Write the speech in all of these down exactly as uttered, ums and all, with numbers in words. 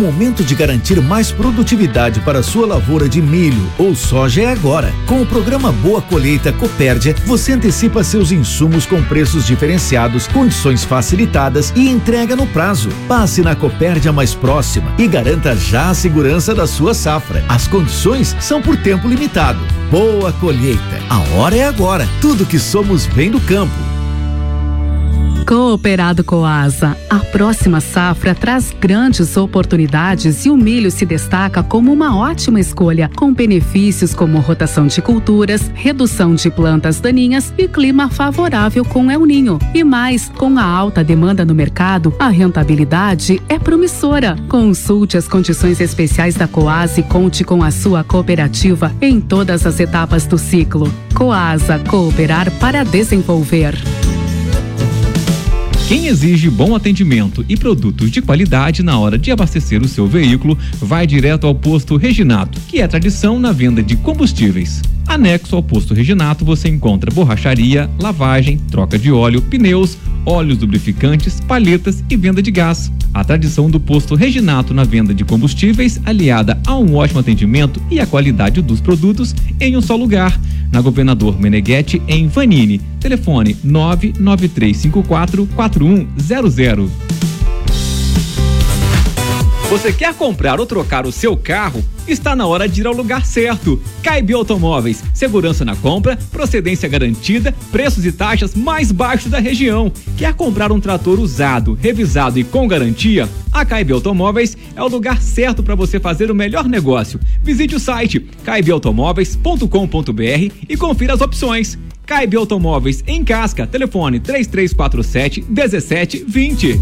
momento de garantir mais produtividade para a sua lavoura de milho ou soja é agora. Com o programa Boa Colheita Copérdia, você antecipa seus insumos com preços diferenciados, condições facilitadas e entrega no prazo. Passe na Copérdia mais próxima e garanta já a segurança da sua safra. As condições são por tempo limitado. Boa Colheita. A hora é agora. Tudo que somos vem do campo. Cooperado Coasa, a próxima safra traz grandes oportunidades e o milho se destaca como uma ótima escolha, com benefícios como rotação de culturas, redução de plantas daninhas e clima favorável com El Ninho. E mais, com a alta demanda no mercado, a rentabilidade é promissora. Consulte as condições especiais da Coasa e conte com a sua cooperativa em todas as etapas do ciclo. Coasa, cooperar para desenvolver. Quem exige bom atendimento e produtos de qualidade na hora de abastecer o seu veículo vai direto ao Posto Reginato, que é tradição na venda de combustíveis. Anexo ao Posto Reginato você encontra borracharia, lavagem, troca de óleo, pneus, óleos lubrificantes, palhetas e venda de gás. A tradição do Posto Reginato na venda de combustíveis, aliada a um ótimo atendimento e a qualidade dos produtos em um só lugar. Na Governador Meneghetti, em Vanini. Telefone nove nove três cinco quatro quatro um zero zero. Você quer comprar ou trocar o seu carro? Está na hora de ir ao lugar certo. Caibio Automóveis, segurança na compra, procedência garantida, preços e taxas mais baixos da região. Quer comprar um trator usado, revisado e com garantia? A Caibio Automóveis é o lugar certo para você fazer o melhor negócio. Visite o site caibio automóveis ponto com ponto br e confira as opções. Caibio Automóveis em Casca, telefone três três quatro sete um sete dois zero.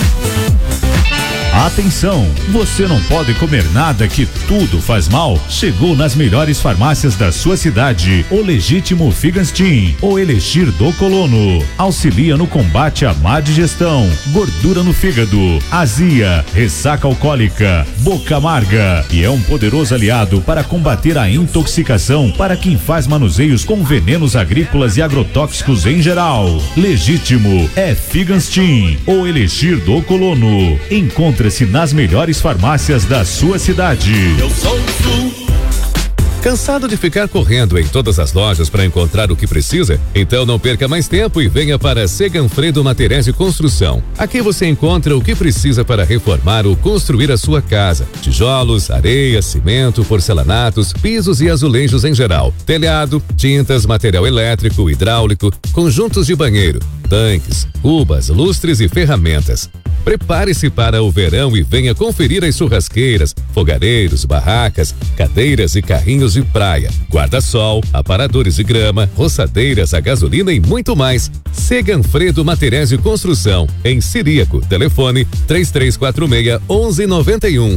Atenção, você não pode comer nada que tudo faz mal? Chegou nas melhores farmácias da sua cidade o Legítimo Figanstin, o Elixir do Colono. Auxilia no combate à má digestão, gordura no fígado, azia, ressaca alcoólica, boca amarga e é um poderoso aliado para combater a intoxicação para quem faz manuseios com venenos agrícolas e agrotóxicos em geral. Legítimo é Figanstin, o Elixir do Colono. Encontre Encontre-se nas melhores farmácias da sua cidade. Eu sou o Sul. Cansado de ficar correndo em todas as lojas para encontrar o que precisa? Então não perca mais tempo e venha para Seganfredo Materiais de Construção. Aqui você encontra o que precisa para reformar ou construir a sua casa: tijolos, areia, cimento, porcelanatos, pisos e azulejos em geral, telhado, tintas, material elétrico, hidráulico, conjuntos de banheiro, tanques, cubas, lustres e ferramentas. Prepare-se para o verão e venha conferir as churrasqueiras, fogareiros, barracas, cadeiras e carrinhos de praia, guarda-sol, aparadores de grama, roçadeiras a gasolina e muito mais. Seganfredo Materiais de Construção, em Ciríaco. Telefone três três quatro seis, um um nove um.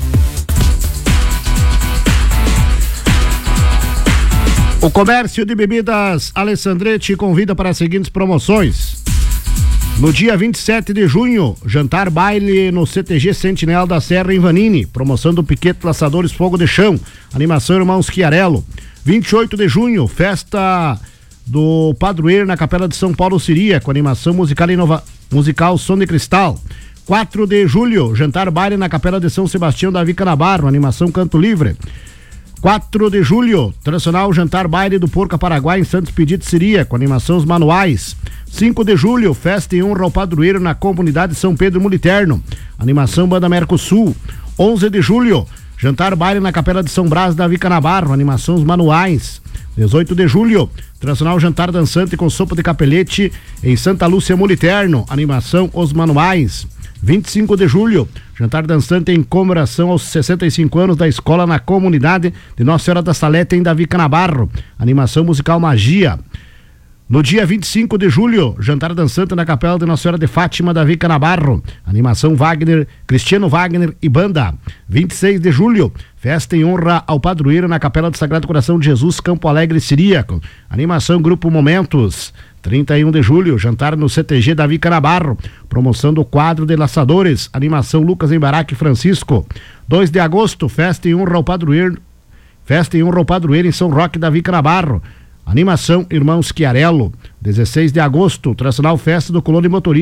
O comércio de bebidas Alessandretti convida para as seguintes promoções. No dia vinte e sete de junho, jantar baile no C T G Sentinel da Serra em Vanini. Promoção do Piquete Laçadores Fogo de Chão. Animação Irmãos Chiarello. vinte e oito de junho, festa do Padroeiro na Capela de São Paulo Siria, com animação musical inova... musical Som de Cristal. quatro de julho, jantar baile na Capela de São Sebastião da Vica Navarro, animação Canto Livre. quatro de julho, tradicional jantar baile do Porca Paraguai em Santos Pedido Siria, com animação Os Manuais. cinco de julho, festa em honra ao padroeiro na comunidade São Pedro Muliterno, animação Banda Mercosul. onze de julho, jantar baile na Capela de São Brás da Vica Navarro, animação Os Manuais. dezoito de julho, tradicional jantar dançante com sopa de capelete em Santa Lúcia Muliterno, animação Os Manuais. vinte e cinco de julho, jantar dançante em comemoração aos sessenta e cinco anos da escola na comunidade de Nossa Senhora da Salete em Davi Canabarro, animação musical Magia. No dia vinte e cinco de julho, jantar dançante na Capela de Nossa Senhora de Fátima da Vica Nabarro, animação Wagner, Cristiano Wagner e banda. vinte e seis de julho, festa em honra ao padroeiro na Capela do Sagrado Coração de Jesus, Campo Alegre Siríaco, animação Grupo Momentos. trinta e um de julho, jantar no C T G da Vica Nabarro, promoção do quadro de laçadores, animação Lucas Embaraque Francisco. dois de agosto, festa em honra ao padroeiro, festa em honra ao padroeiro em São Roque da Vica Nabarro, animação Irmãos Chiarello. dezesseis de agosto, tradicional festa do Colônia Motorista